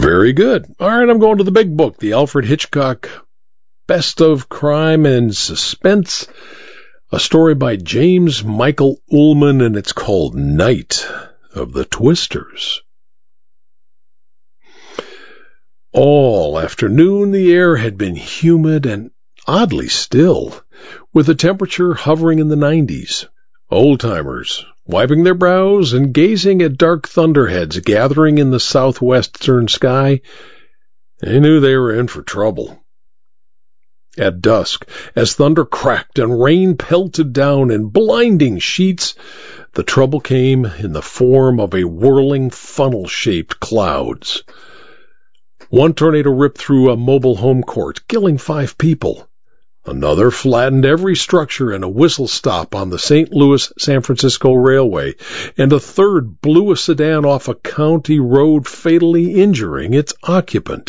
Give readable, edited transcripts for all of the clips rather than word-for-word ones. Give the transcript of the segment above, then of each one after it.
Very good. All right, I'm going to the big book, the Alfred Hitchcock Best of Crime and Suspense, a story by James Michael Ullman, and it's called Night of the Twisters. All afternoon, the air had been humid and oddly still, with the temperature hovering in the 90s. Old-timers, wiping their brows and gazing at dark thunderheads gathering in the southwestern sky, they knew they were in for trouble. At dusk, as thunder cracked and rain pelted down in blinding sheets, the trouble came in the form of a whirling funnel-shaped clouds. One tornado ripped through a mobile home court, killing 5 people. Another flattened every structure in a whistle stop on the St. Louis-San Francisco Railway, and a third blew a sedan off a county road, fatally injuring its occupant.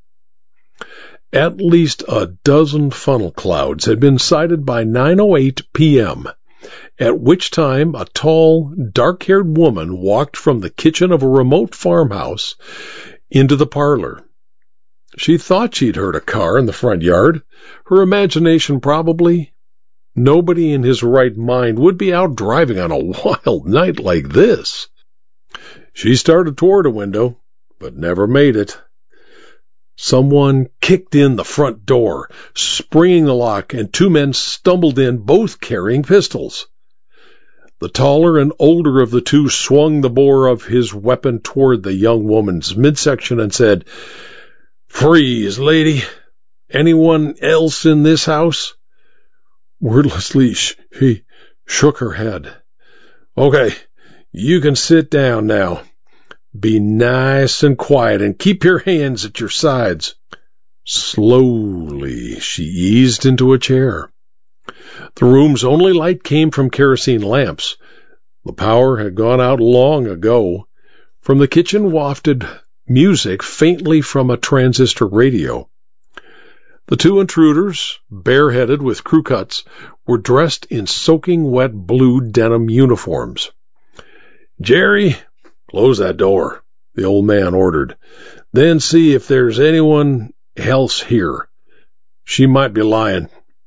At least a dozen funnel clouds had been sighted by 9:08 p.m., at which time a tall, dark-haired woman walked from the kitchen of a remote farmhouse into the parlor. She thought she'd heard a car in the front yard. Her imagination probably. Nobody in his right mind would be out driving on a wild night like this. She started toward a window, but never made it. Someone kicked in the front door, springing the lock, and 2 men stumbled in, both carrying pistols. The taller and older of the two swung the bore of his weapon toward the young woman's midsection and said, "Freeze, lady. Anyone else in this house?" Wordlessly, she shook her head. "Okay, you can sit down now. Be nice and quiet and keep your hands at your sides." Slowly, she eased into a chair. The room's only light came from kerosene lamps. The power had gone out long ago. From the kitchen wafted music faintly from a transistor radio. The 2 intruders, bareheaded with crew cuts, were dressed in soaking wet blue denim uniforms. "Jerry, close that door," the old man ordered. "Then see if there's anyone else here. She might be lying."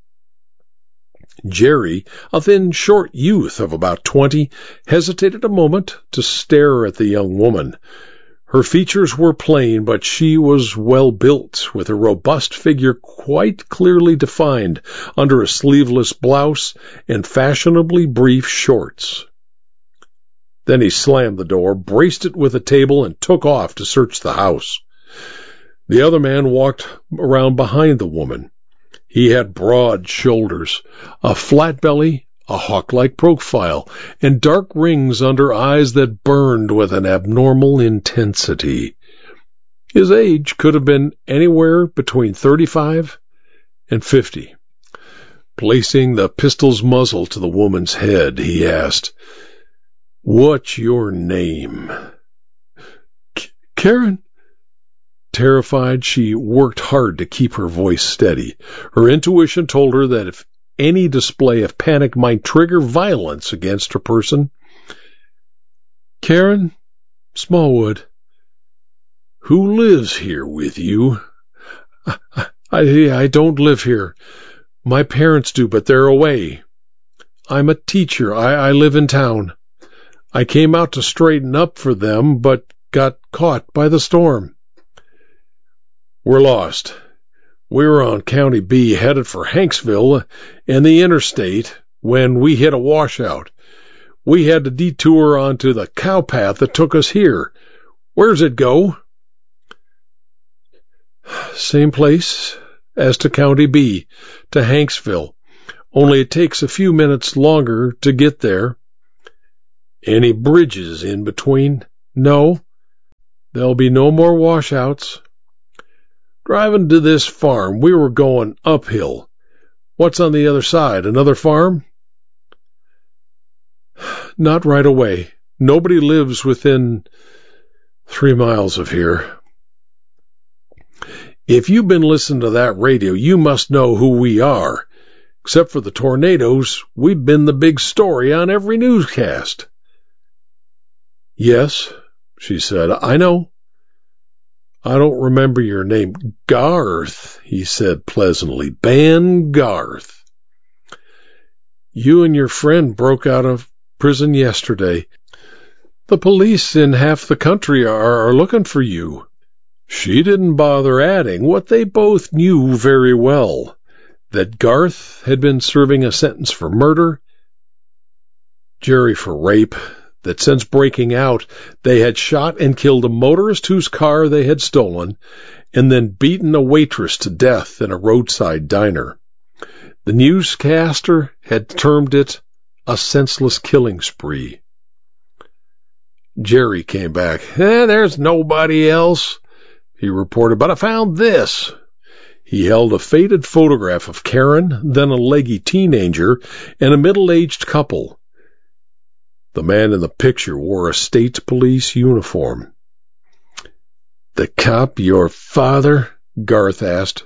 Jerry, a thin, short youth of about 20, hesitated a moment to stare at the young woman. Her features were plain, but she was well built, with a robust figure quite clearly defined under a sleeveless blouse and fashionably brief shorts. Then he slammed the door, braced it with a table, and took off to search the house. The other man walked around behind the woman. He had broad shoulders, a flat belly, a hawk-like profile, and dark rings under eyes that burned with an abnormal intensity. His age could have been anywhere between 35 and 50. Placing the pistol's muzzle to the woman's head, he asked, "What's your name?" "Karen." Terrified, she worked hard to keep her voice steady. Her intuition told her that if any display of panic might trigger violence against her person. "Karen Smallwood." "Who lives here with you?" I don't live here. My parents do, but they're away. I'm a teacher. I live in town. I came out to straighten up for them, but got caught by the storm." "We're lost. We were on County B, headed for Hanksville and the interstate, when we hit a washout. We had to detour onto the cow path that took us here. Where's it go?" "Same place as to County B, to Hanksville, only it takes a few minutes longer to get there." "Any bridges in between?" "No. There'll be no more washouts." "Driving to this farm, we were going uphill. What's on the other side? Another farm?" "Not right away. Nobody lives within 3 miles of here." "If you've been listening to that radio, you must know who we are. Except for the tornadoes, we've been the big story on every newscast." "Yes," she said, "I know." I don't remember your name. Garth, he said pleasantly. Ben Garth. You and your friend broke out of prison yesterday. The police in half the country are looking for you. She didn't bother adding what they both knew very well, that Garth had been serving a sentence for murder, Jerry for rape, that since breaking out they had shot and killed a motorist whose car they had stolen, and then beaten a waitress to death in a roadside diner. The newscaster had termed it a senseless killing spree. Jerry came back. There's nobody else, he reported, but I found this. He held a faded photograph of Karen, then a leggy teenager, and a middle-aged couple. The man in the picture wore a state police uniform. The cop your father? Garth asked.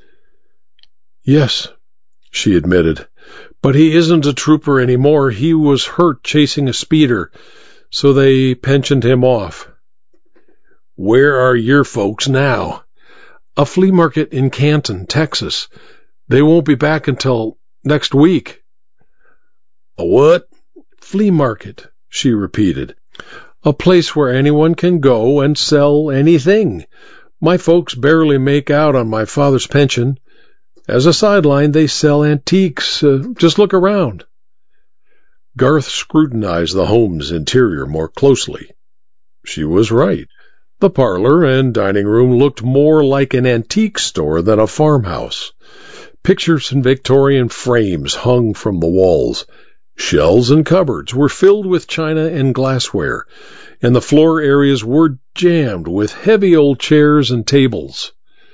Yes, she admitted, but he isn't a trooper anymore. He was hurt chasing a speeder, so they pensioned him off. Where are your folks now? A flea market in Canton, Texas. They won't be back until next week. A what? Flea market, she repeated. A place where anyone can go and sell anything. My folks barely make out on my father's pension. As a sideline, they sell antiques. Just look around. Garth scrutinized the home's interior more closely. She was right. The parlor and dining room looked more like an antique store than a farmhouse. Pictures in Victorian frames hung from the walls. Shelves and cupboards were filled with china and glassware, and the floor areas were jammed with heavy old chairs and tables.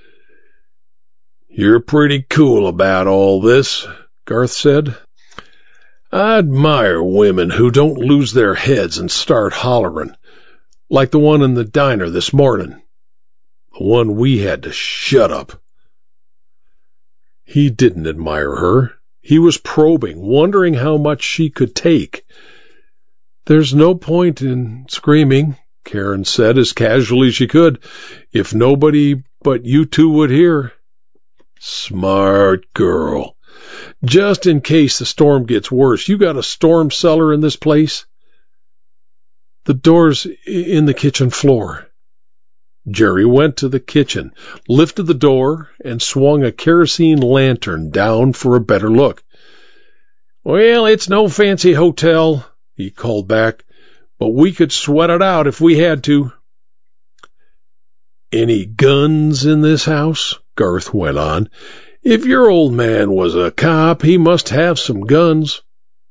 You're pretty cool about all this, Garth said. I admire women who don't lose their heads and start hollering, like the one in the diner this morning, the one we had to shut up. He didn't admire her. He was probing, wondering how much she could take. There's no point in screaming, Karen said as casually as she could, if nobody but you two would hear. Smart girl. Just in case the storm gets worse, you got a storm cellar in this place? The door's in the kitchen floor. Jerry went to the kitchen, lifted the door, and swung a kerosene lantern down for a better look. Well, it's no fancy hotel, he called back, but we could sweat it out if we had to. Any guns in this house? Garth went on. If your old man was a cop, he must have some guns.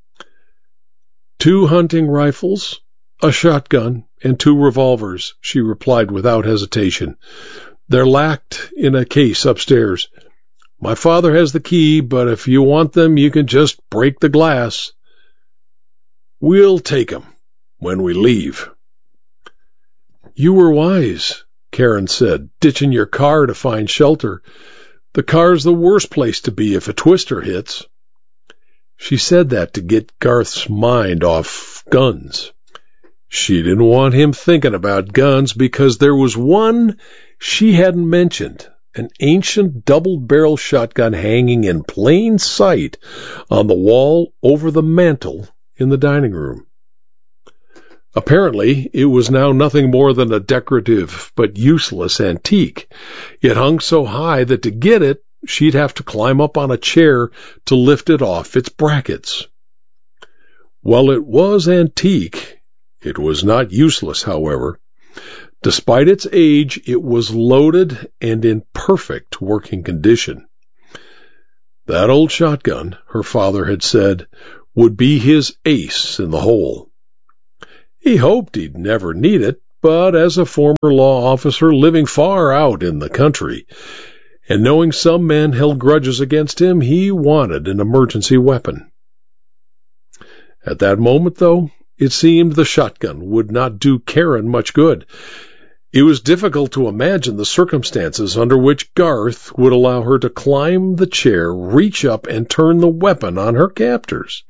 2 hunting rifles, a shotgun, and 2 revolvers, she replied without hesitation. They're locked in a case upstairs. My father has the key, but if you want them, you can just break the glass. We'll take 'em when we leave. You were wise, Karen said, ditching your car to find shelter. The car's the worst place to be if a twister hits. She said that to get Garth's mind off guns. She didn't want him thinking about guns because there was one she hadn't mentioned, an ancient double-barrel shotgun hanging in plain sight on the wall over the mantel in the dining room. Apparently, it was now nothing more than a decorative but useless antique. It hung so high that to get it, she'd have to climb up on a chair to lift it off its brackets. While it was antique, it was not useless, however. Despite its age, it was loaded and in perfect working condition. That old shotgun, her father had said, would be his ace in the hole. He hoped he'd never need it, but as a former law officer living far out in the country, and knowing some men held grudges against him, he wanted an emergency weapon. At that moment, though, it seemed the shotgun would not do Karen much good. It was difficult to imagine the circumstances under which Garth would allow her to climb the chair, reach up, and turn the weapon on her captors.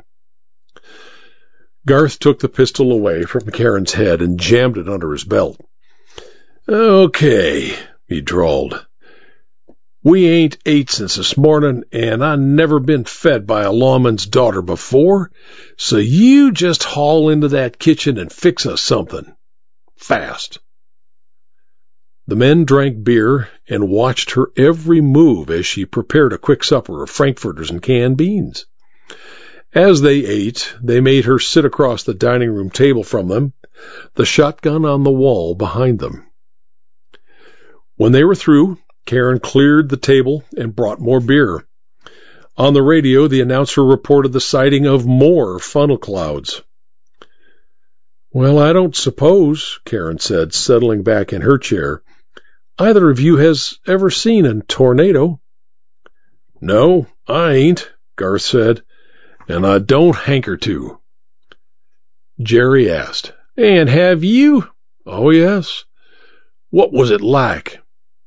Garth took the pistol away from Karen's head and jammed it under his belt. Okay, he drawled. We ain't ate since this morning, and I never been fed by a lawman's daughter before, so you just haul into that kitchen and fix us something. Fast. The men drank beer and watched her every move as she prepared a quick supper of frankfurters and canned beans. As they ate, they made her sit across the dining room table from them, the shotgun on the wall behind them. When they were through, Karen cleared the table and brought more beer. On the radio, the announcer reported the sighting of more funnel clouds. Well, I don't suppose, Karen said, settling back in her chair, either of you has ever seen a tornado. No, I ain't, Garth said, and I don't hanker to. Jerry asked, And have you? Oh, yes. What was it like?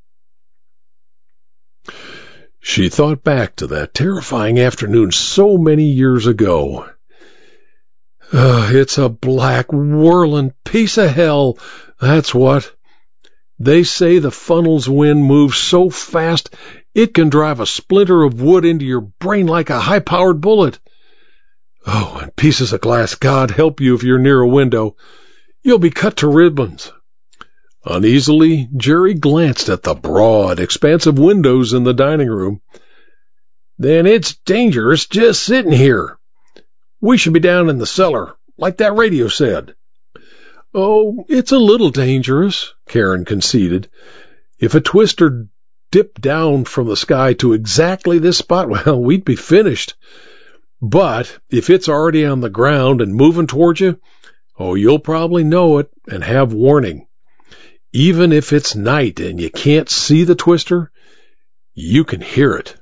She thought back to that terrifying afternoon so many years ago. It's a black, whirling piece of hell, that's what. They say the funnel's wind moves so fast it can drive a splinter of wood into your brain like a high-powered bullet. Oh, and pieces of glass, God help you if you're near a window. You'll be cut to ribbons. Uneasily, Jerry glanced at the broad, expansive windows in the dining room. Then it's dangerous just sitting here. We should be down in the cellar, like that radio said. Oh, it's a little dangerous, Karen conceded. If a twister dipped down from the sky to exactly this spot, well, we'd be finished. But if it's already on the ground and moving towards you, oh, you'll probably know it and have warning. Even if it's night and you can't see the twister, you can hear it.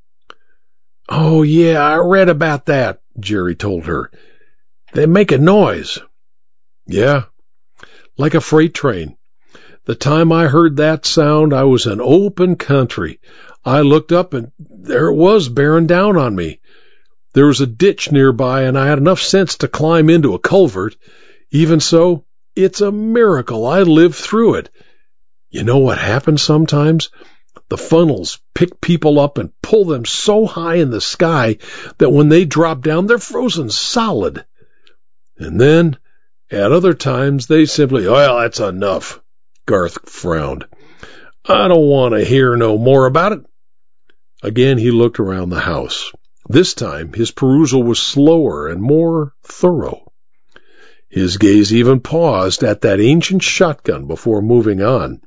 Oh, yeah, I read about that, Jerry told her. They make a noise. Yeah, like a freight train. The time I heard that sound, I was in open country. I looked up and there it was bearing down on me. There was a ditch nearby and I had enough sense to climb into a culvert. Even so, it's a miracle I lived through it. You know what happens sometimes? The funnels pick people up and pull them so high in the sky that when they drop down, they're frozen solid. And then, at other times, they simply, well, that's enough. Garth frowned. I don't want to hear no more about it. Again, he looked around the house. This time, his perusal was slower and more thorough. His gaze even paused at that ancient shotgun before moving on.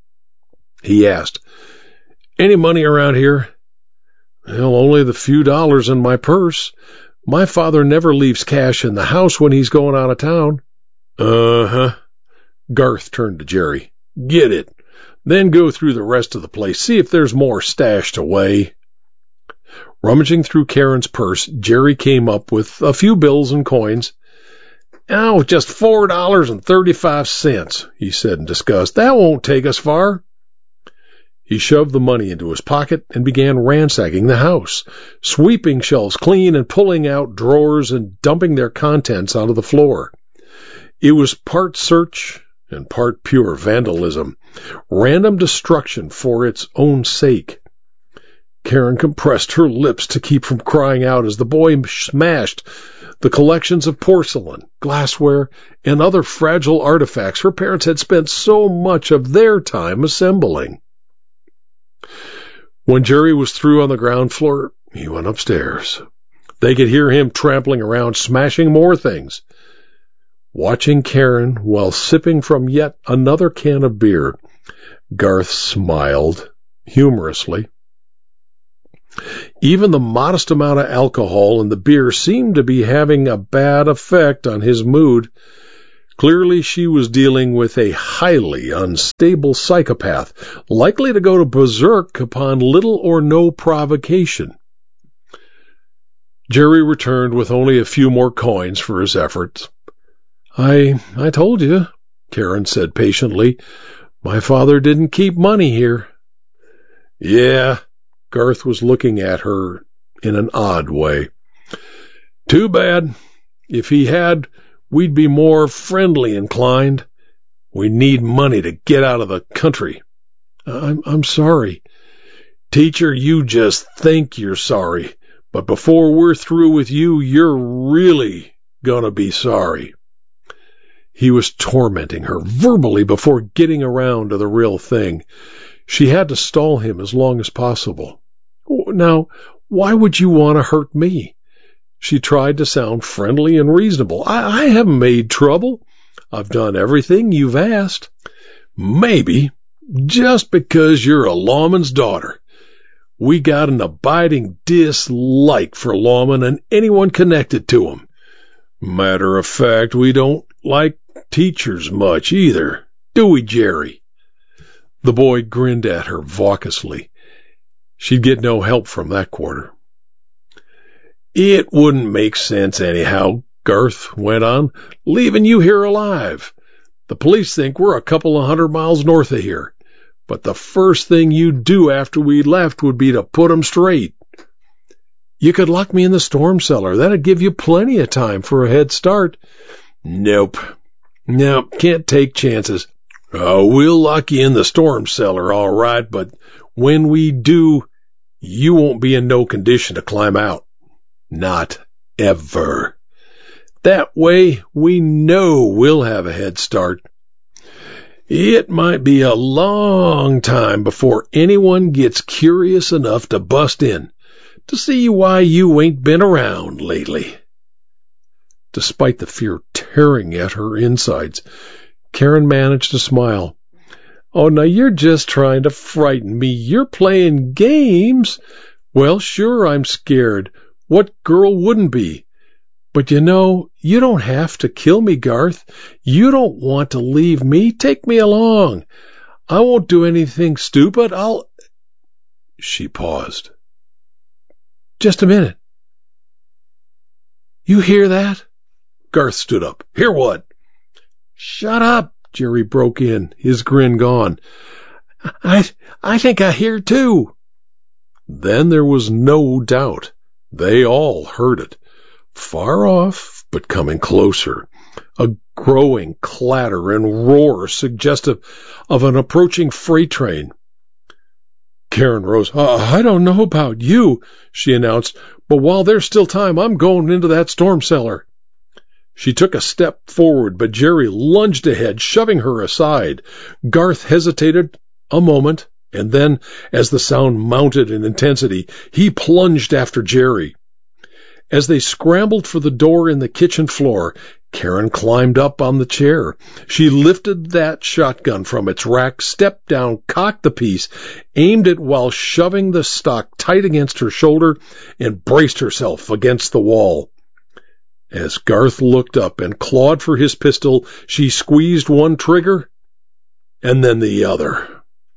He asked, Any money around here? Well, only the few dollars in my purse. My father never leaves cash in the house when he's going out of town. Uh-huh. Garth turned to Jerry. Get it. Then go through the rest of the place. See if there's more stashed away. Rummaging through Karen's purse, Jerry came up with a few bills and coins. Oh, just $4.35, he said in disgust. That won't take us far. He shoved the money into his pocket and began ransacking the house, sweeping shelves clean and pulling out drawers and dumping their contents onto the floor. It was part search and part pure vandalism, random destruction for its own sake. Karen compressed her lips to keep from crying out as the boy smashed the collections of porcelain, glassware, and other fragile artifacts her parents had spent so much of their time assembling. When Jerry was through on the ground floor, he went upstairs. They could hear him trampling around, smashing more things. Watching Karen while sipping from yet another can of beer, Garth smiled humorously. Even the modest amount of alcohol in the beer seemed to be having a bad effect on his mood. Clearly she was dealing with a highly unstable psychopath, likely to go to berserk upon little or no provocation. Jerry returned with only a few more coins for his efforts. I told you, Karen said patiently. My father didn't keep money here. Yeah, Garth was looking at her in an odd way. Too bad. If he had, we'd be more friendly inclined. We need money to get out of the country. I'm sorry. Teacher, you just think you're sorry, but before we're through with you, you're really gonna be sorry. He was tormenting her verbally before getting around to the real thing. She had to stall him as long as possible. Now, why would you want to hurt me? She tried to sound friendly and reasonable. I haven't made trouble. I've done everything you've asked. Maybe, just because you're a lawman's daughter. We got an abiding dislike for lawmen and anyone connected to them. Matter of fact, we don't like teachers much either, do we, Jerry? The boy grinned at her vacuously. She'd get no help from that quarter. It wouldn't make sense anyhow, Garth went on, leaving you here alive. The police think we're a couple of 100 miles north of here, but the first thing you'd do after we left would be to put 'em straight. You could lock me in the storm cellar. That'd give you plenty of time for a head start. Nope. No, can't take chances. We'll lock you in the storm cellar, all right, but when we do, you won't be in no condition to climb out. Not ever. That way, we know we'll have a head start. It might be a long time before anyone gets curious enough to bust in to see why you ain't been around lately. Despite the fear tearing at her insides, Karen managed to smile. Oh, now you're just trying to frighten me. You're playing games. Well, sure, I'm scared. What girl wouldn't be? But you know, you don't have to kill me, Garth. You don't want to leave me. Take me along. I won't do anything stupid. She paused. Just a minute. You hear that? Garth stood up. Hear what? Shut up, Jerry broke in, his grin gone. I think I hear too. Then there was no doubt. They all heard it. Far off, but coming closer. A growing clatter and roar suggestive of an approaching freight train. Karen rose. I don't know about you, she announced, but while there's still time, I'm going into that storm cellar. She took a step forward, but Jerry lunged ahead, shoving her aside. Garth hesitated a moment, and then, as the sound mounted in intensity, he plunged after Jerry. As they scrambled for the door in the kitchen floor, Karen climbed up on the chair. She lifted that shotgun from its rack, stepped down, cocked the piece, aimed it while shoving the stock tight against her shoulder, and braced herself against the wall. As Garth looked up and clawed for his pistol, she squeezed one trigger and then the other.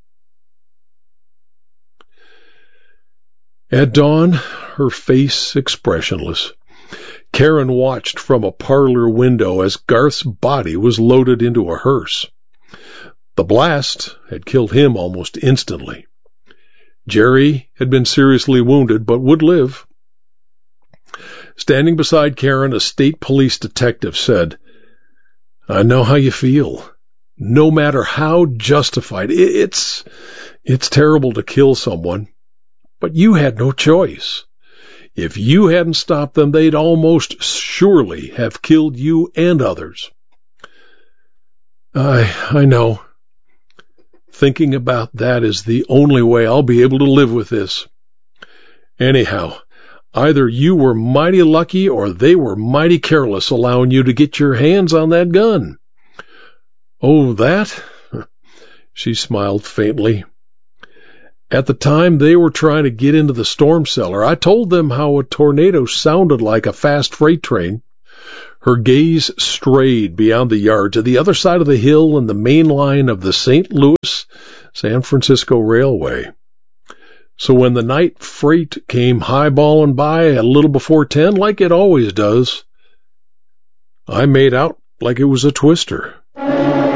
At dawn, her face expressionless, Karen watched from a parlor window as Garth's body was loaded into a hearse. The blast had killed him almost instantly. Jerry had been seriously wounded but would live. Standing beside Karen, a state police detective said, I know how you feel. No matter how justified, it's terrible to kill someone, but you had no choice. If you hadn't stopped them, they'd almost surely have killed you and others. I know. Thinking about that is the only way I'll be able to live with this. Anyhow, either you were mighty lucky or they were mighty careless allowing you to get your hands on that gun. Oh, that? She smiled faintly. At the time they were trying to get into the storm cellar, I told them how a tornado sounded like a fast freight train. Her gaze strayed beyond the yard to the other side of the hill and the main line of the St. Louis-San Francisco Railway. So when the night freight came highballing by a little before 10, like it always does, I made out like it was a twister.